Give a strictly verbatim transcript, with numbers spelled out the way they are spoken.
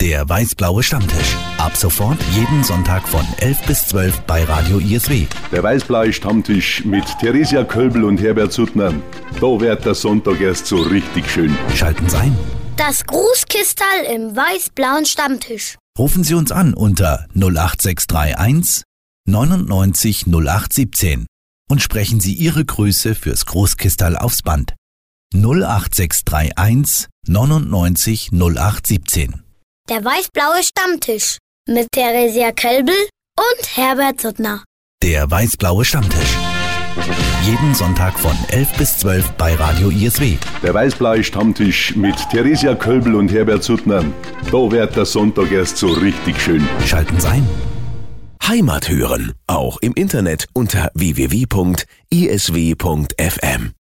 Der weiß-blaue Stammtisch. Ab sofort jeden Sonntag von elf bis zwölf bei Radio I S W. Der weiß-blaue Stammtisch mit Theresia Kölbel und Herbert Suttner. Da wird der Sonntag erst so richtig schön. Schalten Sie ein. Das Grußkistal im weiß-blauen Stammtisch. Rufen Sie uns an unter null acht sechs drei eins neunundneunzig null acht siebzehn und sprechen Sie Ihre Grüße fürs Großkistal aufs Band. null acht sechs drei eins neunundneunzig null acht siebzehn. Der weiß-blaue Stammtisch mit Theresia Kölbel und Herbert Suttner. Der weiß-blaue Stammtisch. Jeden Sonntag von elf bis zwölf bei Radio I S W. Der weiß-blaue Stammtisch mit Theresia Kölbel und Herbert Suttner. Da wird der Sonntag erst so richtig schön. Schalten Sie ein. Heimat hören, auch im Internet unter w w w punkt i s w punkt f m.